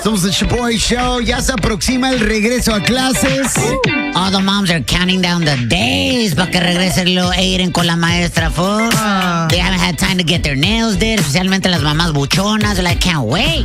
Somos el Shaboy Show. Ya se aproxima el regreso a clases. All the moms are counting down the days para que regrese el Aiden con la maestra, fool. They haven't had time to get their nails did, especialmente las mamás buchonas. They're like, can't wait.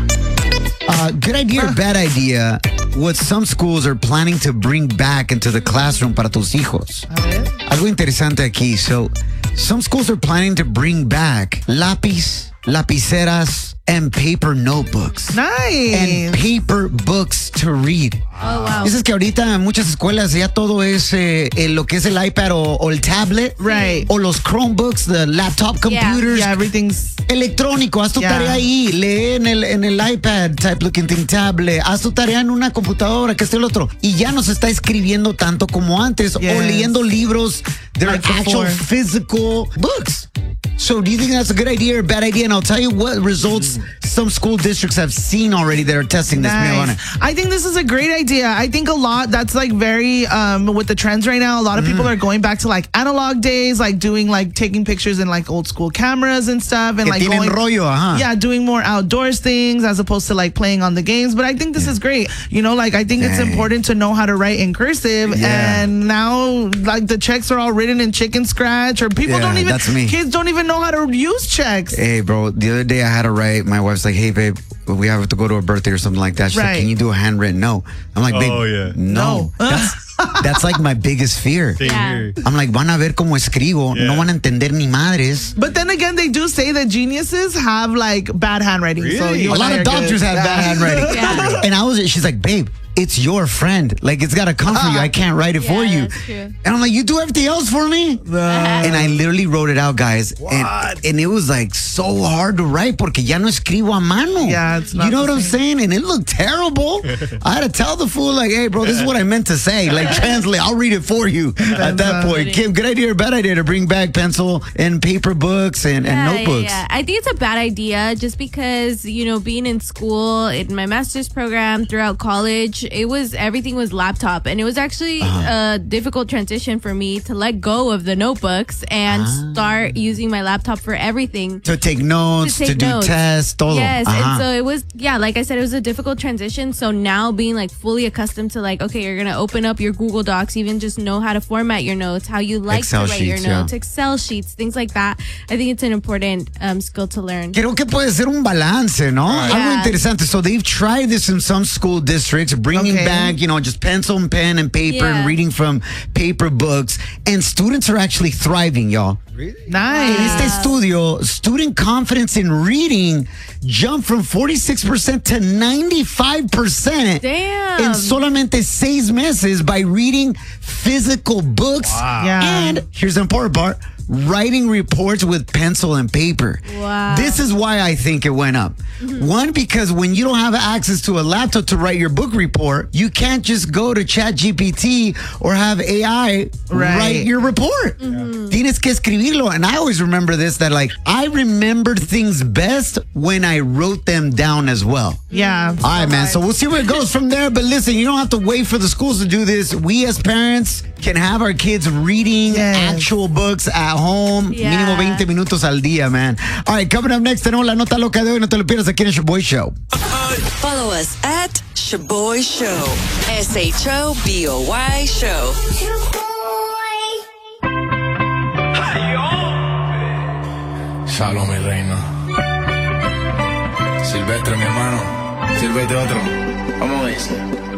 Good idea or bad idea, what some schools are planning to bring back into the classroom para tus hijos. Algo interesante aquí. So, some schools are planning to bring back lápiz, lapiceras, and paper notebooks. Nice. And paper books to read. Oh, wow. Dices que ahorita en muchas escuelas ya todo es lo que es el iPad o el tablet. Right. O los Chromebooks, the laptop computers. Yeah, everything's electrónico. Haz tu tarea ahí. Lee en el iPad type looking thing tablet. Haz tu tarea en una computadora, que es el otro. Y ya no se está escribiendo tanto como antes. O leyendo libros. They're like actual before. physical books. So do you think that's a good idea or bad idea? And I'll tell you what results some school districts have seen already that are testing this. nice. I think this is a great idea. I think a lot that's like very with the trends right now. A lot of people are going back to like analog days, like doing like taking pictures in like old school cameras and stuff, and Que like tienen going, rollo, yeah, doing more outdoors things as opposed to like playing on the games. But I think this is great. You know, like I think it's important to know how to write in cursive. And now like the checks are all written in chicken scratch, or people don't even, that's me. kids don't even know how to use checks. Hey, bro, the other day I had to write, my wife's like, hey, babe, we have to go to a birthday or something like that. She's like, can you do a handwritten note? I'm like, babe, no. That's like my biggest fear. Yeah. I'm like, van a ver cómo escribo, no van a entender ni madres. But then again, they do say that geniuses have like bad handwriting. Really? So you A lot of doctors have bad handwriting. Yeah. And she's like, babe, it's your friend. Like, it's got to come from you. I can't write it for you. That's true. And I'm like, you do everything else for me? And I literally wrote it out, guys. And it was like so hard to write porque ya no escribo a mano. Yeah, it's not You know the what I'm same. saying? And it looked terrible. I had to tell the fool, like, hey, bro, this is what I meant to say. Like, translate. I'll read it for you at that point. Kim, good idea or bad idea to bring back pencil and paper books and notebooks? Yeah. I think it's a bad idea just because, you know, being in school, in my master's program, throughout college, everything was laptop. And it was actually a difficult transition for me to let go of the notebooks and start using my laptop for everything. To take notes, to do tests, todo. Yes, and so it was, like I said, it was a difficult transition. So now being like fully accustomed to like, okay, you're going to open up your Google Docs, even just know how to format your notes, how you like Excel to write your sheets, notes, Excel sheets, things like that. I think it's an important skill to learn. Creo que puede ser un balance, ¿no? Algo interesante. So they've tried this in some school districts, bringing back, you know, just pencil and pen and paper and reading from paper books. And students are actually thriving, y'all. Really? Nice. En este estudio, student confidence in reading jumped from 46% to 95% in solamente 6 meses by reading physical books. And here's the important part, writing reports with pencil and paper. This is why I think it went up. One, because when you don't have access to a laptop to write your book report, you can't just go to ChatGPT or have AI write your report. Tienes que escribirlo. And I always remember this, that like, I remembered things best when I wrote them down as well. Yeah. All right, man. So we'll see where it goes from there. But listen, you don't have to wait for the schools to do this. We as parents can have our kids reading actual books at home. Mínimo 20 minutos al día, man. All right, coming up next, tenemos la nota loca de hoy. No te lo pierdas aquí en el Shaboy Show. Follow us at Shaboy Show. SHOBOY Show. Shalom, mi reina. Silvestre, mi hermano. Sírvete otro. Vamos a ver.